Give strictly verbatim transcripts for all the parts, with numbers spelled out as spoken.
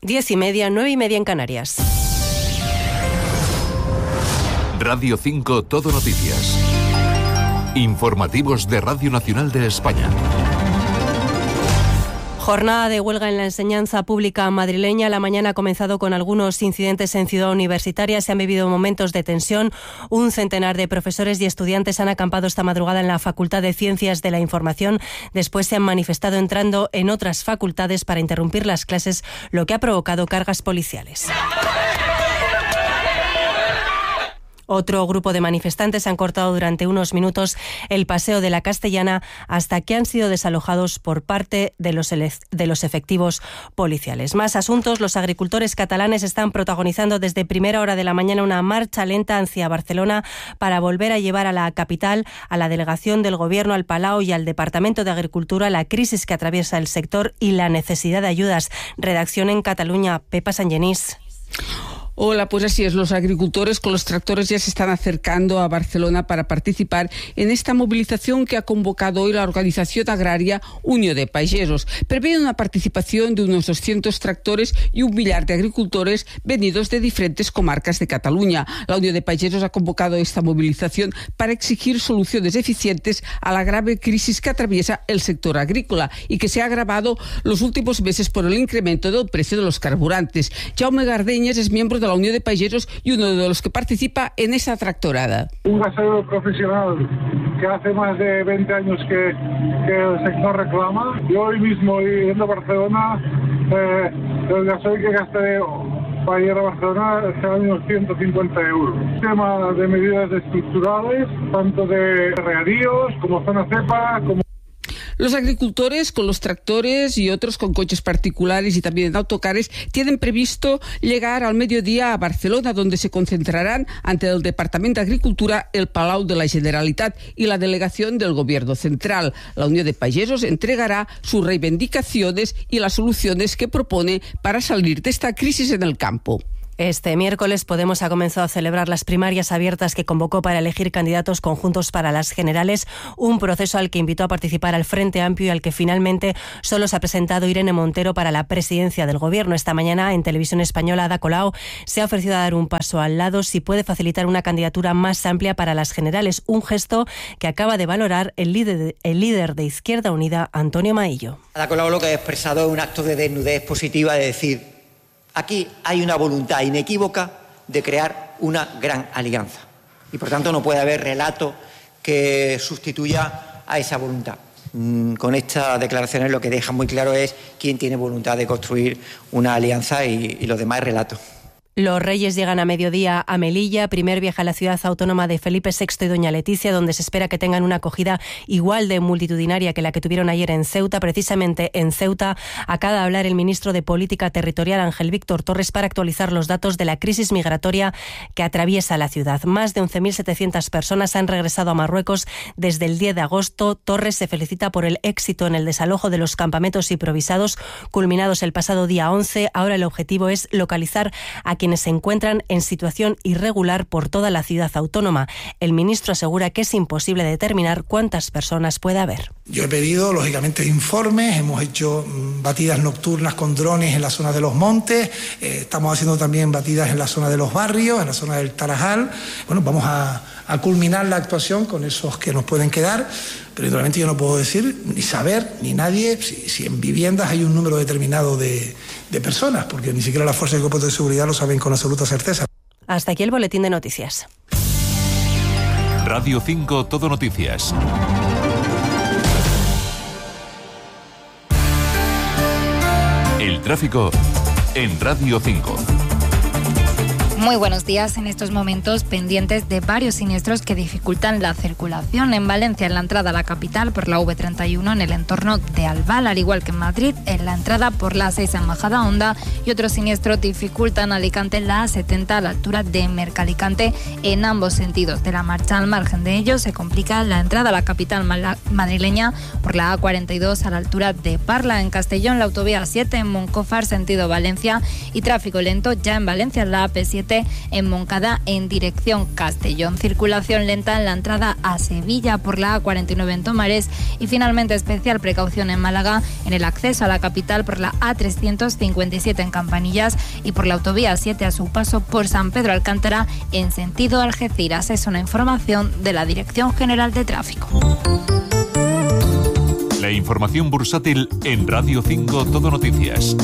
Diez y media, nueve y media en Canarias. Radio cinco Todo Noticias. Informativos de Radio Nacional de España. Jornada de huelga en la enseñanza pública madrileña. La mañana ha comenzado con algunos incidentes en Ciudad Universitaria. Se han vivido momentos de tensión. Un centenar de profesores y estudiantes han acampado esta madrugada en la Facultad de Ciencias de la Información. Después se han manifestado entrando en otras facultades para interrumpir las clases, lo que ha provocado cargas policiales. Otro grupo de manifestantes han cortado durante unos minutos el paseo de la Castellana hasta que han sido desalojados por parte de los, de los efectivos policiales. Más asuntos. Los agricultores catalanes están protagonizando desde primera hora de la mañana una marcha lenta hacia Barcelona para volver a llevar a la capital, a la delegación del Gobierno, al Palau y al Departamento de Agricultura la crisis que atraviesa el sector y la necesidad de ayudas. Redacción en Cataluña, Pepa Sangenís. Hola, pues así es, los agricultores con los tractores ya se están acercando a Barcelona para participar en esta movilización que ha convocado hoy la organización agraria Unió de Pagesos. Prevé una participación de unos doscientos tractores y un millar de agricultores venidos de diferentes comarcas de Cataluña. La Unió de Pagesos ha convocado esta movilización para exigir soluciones eficientes a la grave crisis que atraviesa el sector agrícola y que se ha agravado los últimos meses por el incremento del precio de los carburantes. Jaume Gardeñas es miembro de de la Unión de Pagesos y uno de los que participa en esa tractorada. Un gasoil profesional que hace más de veinte años que, que el sector reclama. Yo hoy mismo, yendo a Barcelona, eh, el gasoil que gastaré para ir a Barcelona será unos ciento cincuenta euros. Tema de medidas estructurales, tanto de regadíos como zona cepa, como Los agricultores con los tractores y otros con coches particulares y también en autocares tienen previsto llegar al mediodía a Barcelona, donde se concentrarán ante el Departamento de Agricultura, el Palau de la Generalitat y la delegación del Gobierno Central. La Unión de Pagesos entregará sus reivindicaciones y las soluciones que propone para salir de esta crisis en el campo. Este miércoles Podemos ha comenzado a celebrar las primarias abiertas que convocó para elegir candidatos conjuntos para las generales, un proceso al que invitó a participar al Frente Amplio y al que finalmente solo se ha presentado Irene Montero para la presidencia del Gobierno. Esta mañana en Televisión Española Ada Colau se ha ofrecido a dar un paso al lado si puede facilitar una candidatura más amplia para las generales, un gesto que acaba de valorar el líder de, el líder de Izquierda Unida, Antonio Maillo. Ada Colau lo que ha expresado es un acto de desnudez positiva, de decir: aquí hay una voluntad inequívoca de crear una gran alianza y, por tanto, no puede haber relato que sustituya a esa voluntad. Con estas declaraciones lo que deja muy claro es quién tiene voluntad de construir una alianza y, y los demás es relato. Los Reyes llegan a mediodía a Melilla, primer viaje a la ciudad autónoma de Felipe sexto y Doña Leticia, donde se espera que tengan una acogida igual de multitudinaria que la que tuvieron ayer en Ceuta. Precisamente en Ceuta acaba de hablar el ministro de Política Territorial, Ángel Víctor Torres, para actualizar los datos de la crisis migratoria que atraviesa la ciudad. Más de once mil setecientas personas han regresado a Marruecos desde el diez de agosto. Torres se felicita por el éxito en el desalojo de los campamentos improvisados culminados el pasado día once. Ahora el objetivo es localizar a quienes se encuentran en situación irregular por toda la ciudad autónoma. El ministro asegura que es imposible determinar cuántas personas puede haber. Yo he pedido, lógicamente, informes, hemos hecho batidas nocturnas con drones en la zona de los montes, eh, estamos haciendo también batidas en la zona de los barrios, en la zona del Tarajal. Bueno, vamos a, a culminar la actuación con esos que nos pueden quedar, pero realmente yo no puedo decir, ni saber, ni nadie, si, si en viviendas hay un número determinado de, de personas, porque ni siquiera las fuerzas y cuerpos de seguridad lo saben con absoluta certeza. Hasta aquí el boletín de noticias. Radio cinco Todo Noticias. El tráfico en Radio cinco. Muy buenos días. En estos momentos pendientes de varios siniestros que dificultan la circulación. En Valencia, en la entrada a la capital por la V treinta y uno en el entorno de Albal, al igual que en Madrid, en la entrada por la A seis en Majadahonda, y otros siniestros dificultan Alicante la A setenta a la altura de Mercalicante en ambos sentidos de la marcha. Al margen de ello, se complica la entrada a la capital madrileña por la A cuarenta y dos a la altura de Parla. En Castellón, la autovía siete en Moncófar, sentido Valencia, y tráfico lento ya en Valencia, en la A P siete siete en Moncada en dirección Castellón. Circulación lenta en la entrada a Sevilla por la A cuarenta y nueve en Tomares y finalmente especial precaución en Málaga en el acceso a la capital por la A trescientos cincuenta y siete en Campanillas y por la autovía siete a su paso por San Pedro Alcántara en sentido Algeciras. Es una información de la Dirección General de Tráfico. La información bursátil en Radio cinco Todo Noticias.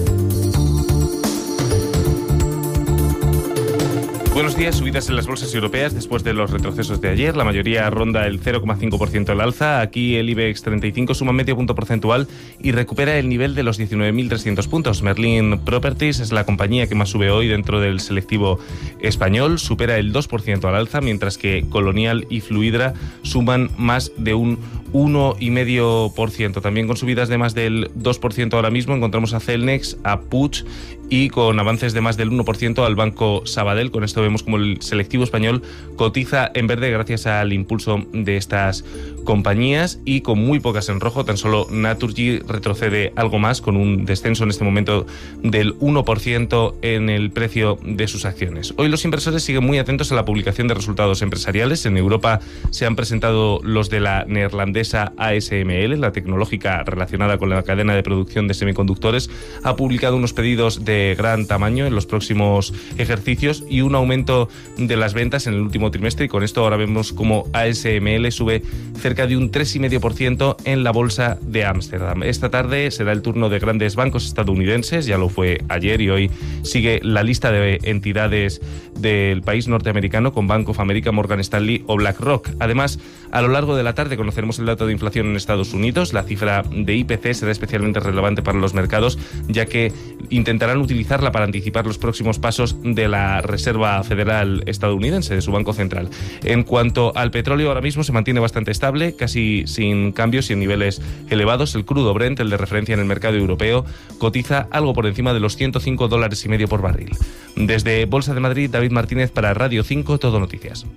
Buenos días. Subidas en las bolsas europeas después de los retrocesos de ayer. La mayoría ronda el cero coma cinco por ciento al alza. Aquí el IBEX treinta y cinco suma medio punto porcentual y recupera el nivel de los diecinueve mil trescientos puntos. Merlin Properties es la compañía que más sube hoy dentro del selectivo español. Supera el dos por ciento al alza, mientras que Colonial y Fluidra suman más de un uno coma cinco por ciento. También con subidas de más del dos por ciento ahora mismo encontramos a Celnex, a Puig y con avances de más del uno por ciento al Banco Sabadell. Con esto vemos como el selectivo español cotiza en verde gracias al impulso de estas compañías y con muy pocas en rojo. Tan solo Naturgy retrocede algo más con un descenso en este momento del uno por ciento en el precio de sus acciones. Hoy los inversores siguen muy atentos a la publicación de resultados empresariales. En Europa se han presentado los de la neerlandesa A S M L, la tecnológica relacionada con la cadena de producción de semiconductores. Ha publicado unos pedidos de gran tamaño en los próximos ejercicios y un aumento de las ventas en el último trimestre, y con esto ahora vemos como A S M L sube cerca de un tres coma cinco por ciento en la bolsa de Ámsterdam. Esta tarde será el turno de grandes bancos estadounidenses, ya lo fue ayer y hoy sigue la lista de entidades del país norteamericano con Bank of America, Morgan Stanley o BlackRock. Además, a lo largo de la tarde conoceremos el dato de inflación en Estados Unidos. La cifra de I P C será especialmente relevante para los mercados, ya que intentarán utilizarla para anticipar los próximos pasos de la Reserva Federal estadounidense, de su Banco Central. En cuanto al petróleo, ahora mismo se mantiene bastante estable, casi sin cambios y en niveles elevados. El crudo Brent, el de referencia en el mercado europeo, cotiza algo por encima de los ciento cinco dólares y medio por barril. Desde Bolsa de Madrid, David Martínez para Radio cinco Todo Noticias.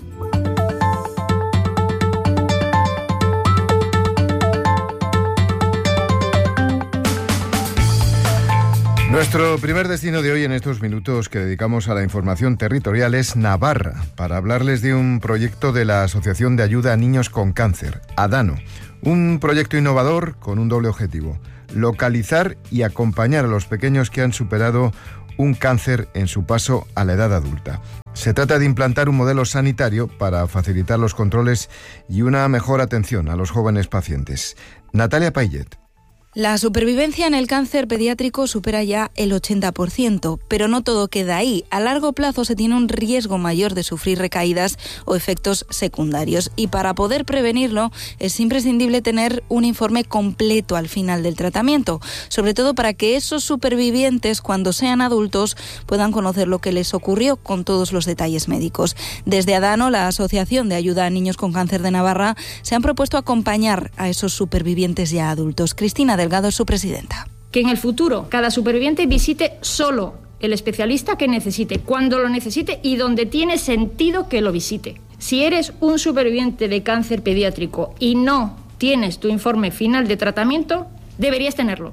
Nuestro primer destino de hoy en estos minutos que dedicamos a la información territorial es Navarra, para hablarles de un proyecto de la Asociación de Ayuda a Niños con Cáncer, ADANO. Un proyecto innovador con un doble objetivo: localizar y acompañar a los pequeños que han superado un cáncer en su paso a la edad adulta. Se trata de implantar un modelo sanitario para facilitar los controles y una mejor atención a los jóvenes pacientes. Natalia Payet. La supervivencia en el cáncer pediátrico supera ya el ochenta por ciento, pero no todo queda ahí. A largo plazo se tiene un riesgo mayor de sufrir recaídas o efectos secundarios, y para poder prevenirlo es imprescindible tener un informe completo al final del tratamiento, sobre todo para que esos supervivientes, cuando sean adultos, puedan conocer lo que les ocurrió con todos los detalles médicos. Desde ADANO, la Asociación de Ayuda a Niños con Cáncer de Navarra, se han propuesto acompañar a esos supervivientes ya adultos. Cristina Delgado es su presidenta. Que en el futuro cada superviviente visite solo el especialista que necesite, cuando lo necesite y donde tiene sentido que lo visite. Si eres un superviviente de cáncer pediátrico y no tienes tu informe final de tratamiento, deberías tenerlo.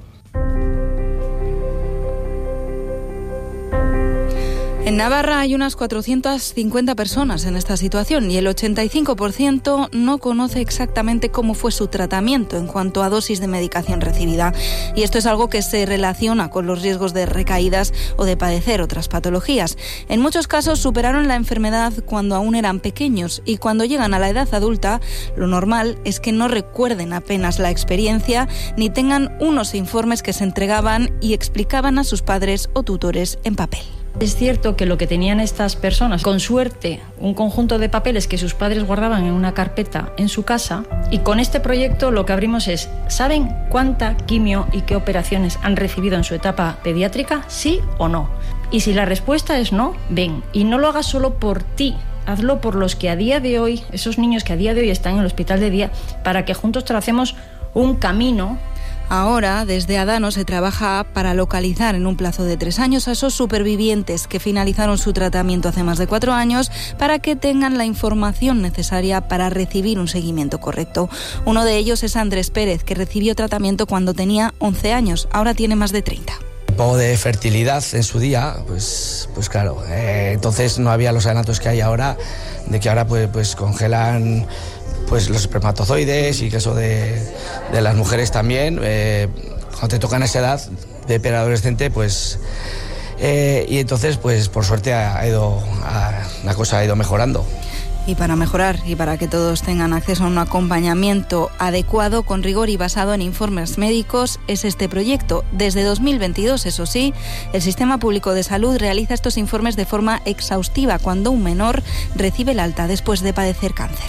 En Navarra hay unas cuatrocientas cincuenta personas en esta situación y el ochenta y cinco por ciento no conoce exactamente cómo fue su tratamiento en cuanto a dosis de medicación recibida. Y esto es algo que se relaciona con los riesgos de recaídas o de padecer otras patologías. En muchos casos superaron la enfermedad cuando aún eran pequeños, y cuando llegan a la edad adulta, lo normal es que no recuerden apenas la experiencia ni tengan unos informes que se entregaban y explicaban a sus padres o tutores en papel. Es cierto que lo que tenían estas personas, con suerte, un conjunto de papeles que sus padres guardaban en una carpeta en su casa, y con este proyecto lo que abrimos es: ¿saben cuánta quimio y qué operaciones han recibido en su etapa pediátrica? ¿Sí o no? Y si la respuesta es no, ven, y no lo hagas solo por ti, hazlo por los que a día de hoy, esos niños que a día de hoy están en el hospital de día, para que juntos tracemos un camino. Ahora, desde ADANO se trabaja para localizar en un plazo de tres años a esos supervivientes que finalizaron su tratamiento hace más de cuatro años para que tengan la información necesaria para recibir un seguimiento correcto. Uno de ellos es Andrés Pérez, que recibió tratamiento cuando tenía once años, ahora tiene más de treinta. tipo de fertilidad en su día, pues, pues claro, eh, entonces no había los anatos que hay ahora, de que ahora pues, pues congelan pues los espermatozoides y que eso de, de las mujeres también, eh, cuando te tocan esa edad de preadolescente, pues eh, y entonces pues por suerte ha, ha ido, ha, la cosa ha ido mejorando. Y para mejorar y para que todos tengan acceso a un acompañamiento adecuado, con rigor y basado en informes médicos, es este proyecto. Desde dos mil veintidós, eso sí, el Sistema Público de Salud realiza estos informes de forma exhaustiva cuando un menor recibe el alta después de padecer cáncer.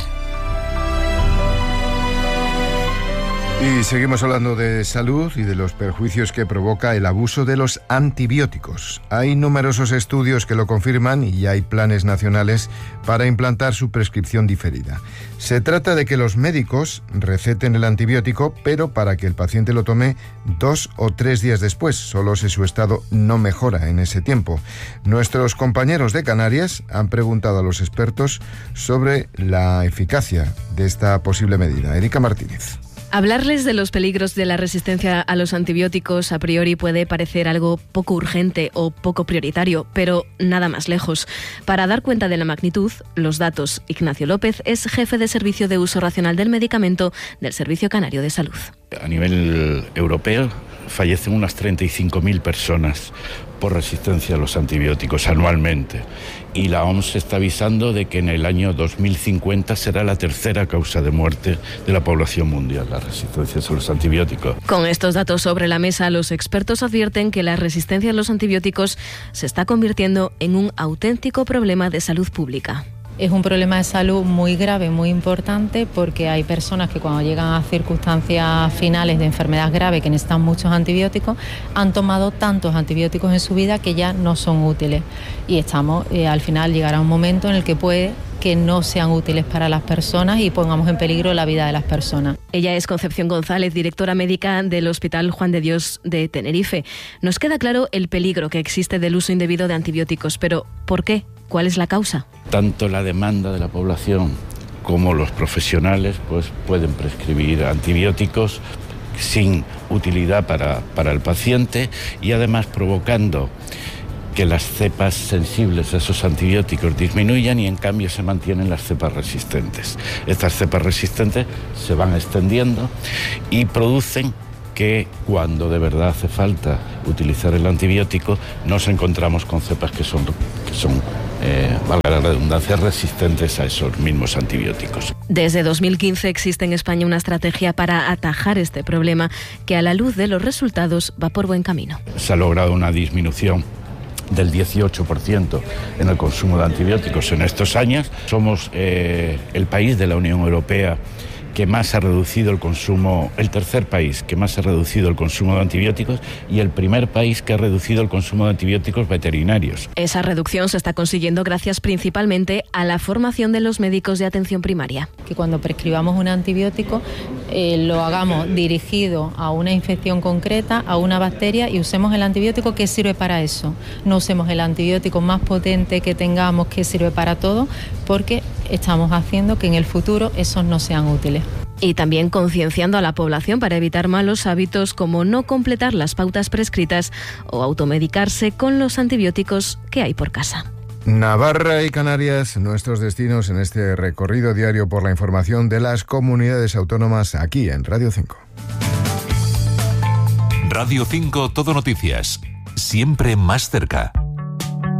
Y seguimos hablando de salud y de los perjuicios que provoca el abuso de los antibióticos. Hay numerosos estudios que lo confirman y hay planes nacionales para implantar su prescripción diferida. Se trata de que los médicos receten el antibiótico, pero para que el paciente lo tome dos o tres días después, solo si su estado no mejora en ese tiempo. Nuestros compañeros de Canarias han preguntado a los expertos sobre la eficacia de esta posible medida. Erika Martínez. Hablarles de los peligros de la resistencia a los antibióticos a priori puede parecer algo poco urgente o poco prioritario, pero nada más lejos. Para dar cuenta de la magnitud, los datos. Ignacio López es jefe de Servicio de Uso Racional del Medicamento del Servicio Canario de Salud. A nivel europeo fallecen unas treinta y cinco mil personas por resistencia a los antibióticos anualmente. Y la O M S está avisando de que en el año dos mil cincuenta será la tercera causa de muerte de la población mundial, la resistencia a los antibióticos. Con estos datos sobre la mesa, los expertos advierten que la resistencia a los antibióticos se está convirtiendo en un auténtico problema de salud pública. Es un problema de salud muy grave, muy importante, porque hay personas que cuando llegan a circunstancias finales de enfermedad grave que necesitan muchos antibióticos, han tomado tantos antibióticos en su vida que ya no son útiles. Y estamos, eh, al final llegará un momento en el que puede que no sean útiles para las personas y pongamos en peligro la vida de las personas. Ella es Concepción González, directora médica del Hospital Juan de Dios de Tenerife. Nos queda claro el peligro que existe del uso indebido de antibióticos, pero ¿por qué? ¿Cuál es la causa? Tanto la demanda de la población como los profesionales pues, pueden prescribir antibióticos sin utilidad para, para el paciente y además provocando que las cepas sensibles a esos antibióticos disminuyan y en cambio se mantienen las cepas resistentes. Estas cepas resistentes se van extendiendo y producen que cuando de verdad hace falta utilizar el antibiótico nos encontramos con cepas que son, que son eh, valga la redundancia, resistentes a esos mismos antibióticos. Desde dos mil quince existe en España una estrategia para atajar este problema que a la luz de los resultados va por buen camino. Se ha logrado una disminución del dieciocho por ciento en el consumo de antibióticos en estos años. Somos eh, el país de la Unión Europea que más ha reducido el consumo, el tercer país que más ha reducido el consumo de antibióticos y el primer país que ha reducido el consumo de antibióticos veterinarios. Esa reducción se está consiguiendo gracias principalmente a la formación de los médicos de atención primaria. Que cuando prescribamos un antibiótico eh, lo hagamos dirigido a una infección concreta, a una bacteria y usemos el antibiótico que sirve para eso. No usemos el antibiótico más potente que tengamos que sirve para todo, porque estamos haciendo que en el futuro esos no sean útiles. Y también concienciando a la población para evitar malos hábitos como no completar las pautas prescritas o automedicarse con los antibióticos que hay por casa. Navarra y Canarias, nuestros destinos en este recorrido diario por la información de las comunidades autónomas aquí en Radio cinco. Radio cinco Todo Noticias, siempre más cerca.